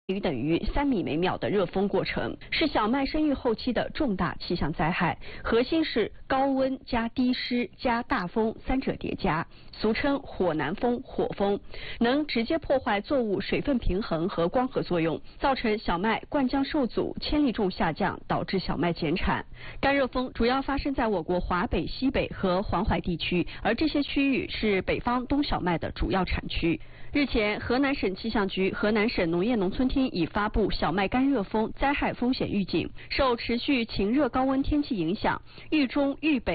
等于3米每秒的热风过程，是小麦生育后期的重大气象灾害。核心是高温加低湿加大风三者叠加，俗称火南风、火风，能直接破坏作物水分平衡和光合作用，造成小麦灌浆受阻、千粒重下降，导致小麦减产。干热风主要发生在我国华北、西北和黄淮地区，而这些区域是北方冬小麦的主要产区。日前，河南省气象局、河南省农业农村厅已发布小麦干热风灾害风险预警，受持续晴热高温天气影响，豫中、豫北